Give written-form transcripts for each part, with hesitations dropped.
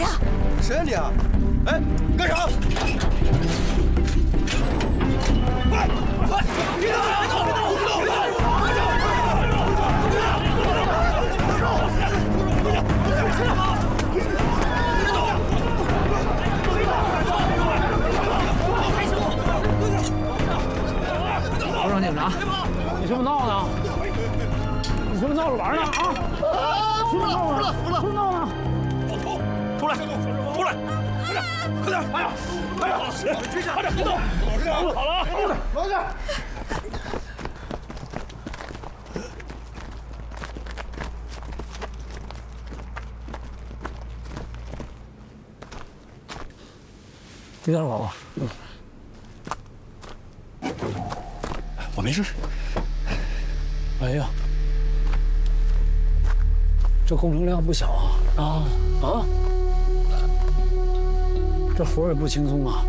呀？ 谁呀你啊？哎，干啥？快快！别动！别动！别动！ 报上警察！你是不是闹呢？你是不是闹着玩呢？啊！出来！出闹呢！出来！出来！快点！哎呀！哎呀！追下！快点！别动！好了啊！老实！别点火吧。 我没事。 哎呀，这工程量不小啊！这活也不轻松啊！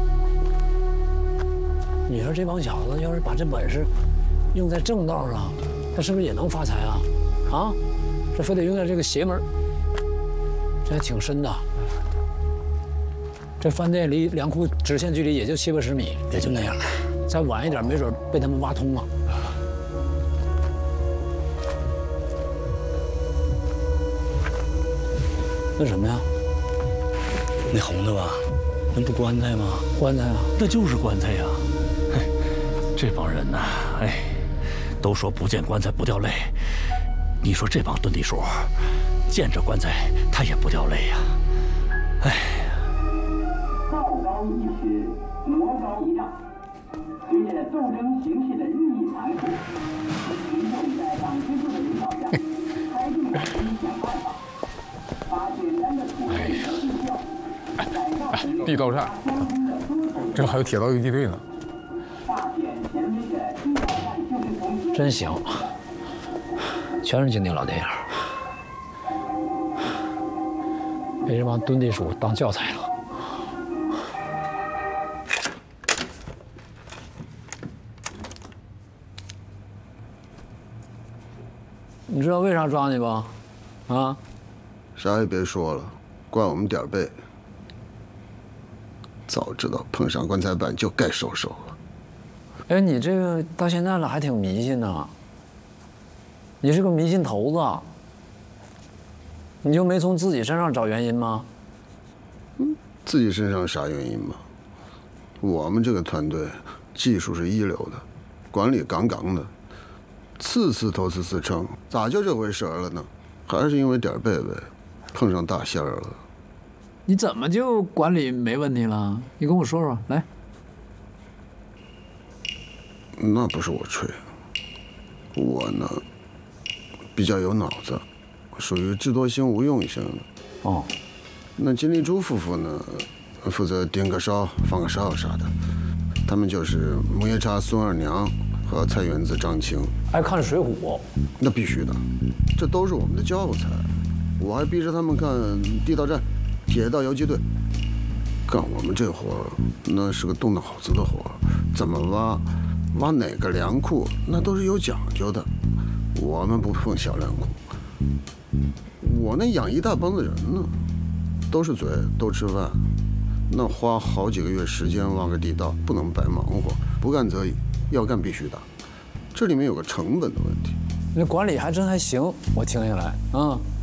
你说这帮小子要是把这本事用在正道上，他是不是也能发财啊？啊，这非得用在这个邪门，这还挺深的。这饭店离粮库直线距离也就70-80米，也就那样。再晚一点，没准被他们挖通了。那什么呀？ 那红的吧？那不棺材吗？ 棺材啊！ 那就是棺材呀！ 嘿，这帮人呐，哎，都说不见棺材不掉泪。你说这帮遁地鼠，见着棺材他也不掉泪呀！哎。 道高一尺，魔高一丈。随着斗争形势的日益残酷，民众在党支部的领导下，开动了想办法，把简单的土地和地窖改造成地道站，这还有铁道游击队呢。 真行，全是经典老电影，被这帮遁地鼠当教材了。你知道为啥抓你吧？啊？ 啥也别说了，怪我们点儿背。早知道碰上棺材板就该收手了。 哎，你这个到现在了还挺迷信呢。你是个迷信头子，你就没从自己身上找原因吗？ 自己身上啥原因吗？我们这个团队技术是一流的，管理杠杠的。次次投资自称，咋就这回事了呢？还是因为点儿背呗，碰上大仙儿了。 你怎么就管理没问题了？你跟我说说，来。 那不是我吹，我呢比较有脑子，属于智多星无用型的。 哦， 那金立珠夫妇呢，负责盯个梢、放个哨啥的，他们就是木叶叉孙二娘和菜园子张青。 爱看《水浒》， 那必须的，这都是我们的教材。我还逼着他们看地道战、铁道游击队。干我们这活那是个动脑子的活，怎么挖哪个粮库，那都是有讲究的。我们不碰小粮库。我那养一大帮子人呢，都是嘴，都吃饭，那花好几个月时间挖个地道，不能白忙活。不干则已，要干必须打。这里面有个成本的问题。 那管理还真还行，我听下来啊。